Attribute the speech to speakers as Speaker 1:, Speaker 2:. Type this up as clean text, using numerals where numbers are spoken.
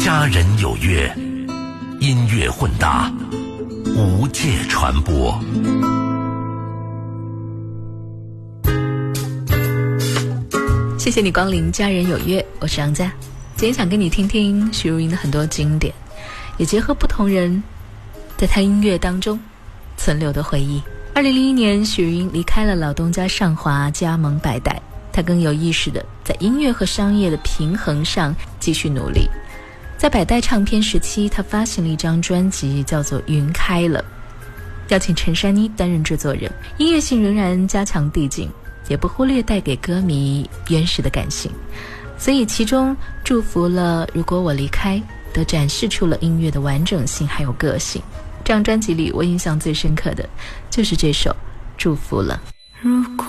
Speaker 1: 家人有约，音乐混搭，无界传播。
Speaker 2: 谢谢你光临家人有约，我是杨佳。今天想跟你听听许茹芸的很多经典，也结合不同人在她音乐当中存留的回忆。2001年，许茹芸离开了老东家上华，加盟百代。她更有意识的在音乐和商业的平衡上继续努力。在百代唱片时期，她发行了一张专辑叫做《云开了》，邀请陈珊妮担任制作人，音乐性仍然加强递进，也不忽略带给歌迷原始的感性，所以其中祝福了如果我离开都展示出了音乐的完整性还有个性。这张专辑里我印象最深刻的就是这首祝福了。如果